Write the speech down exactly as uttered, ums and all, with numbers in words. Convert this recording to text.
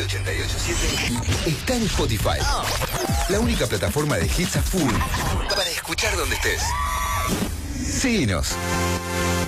ochenta y ocho siete está en Spotify. La única plataforma de hits a full para escuchar donde estés. Síguenos.